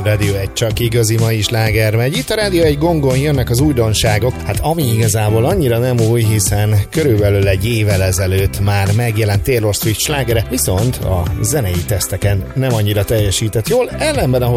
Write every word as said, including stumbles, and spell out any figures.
Rádió egy, csak igazi mai sláger megy. Itt a Rádió egy gongon jönnek az újdonságok, hát ami igazából annyira nem új, hiszen körülbelül egy évvel ezelőtt már megjelent Taylor Swift slágere, viszont a zenei teszteken nem annyira teljesített jól, ellenben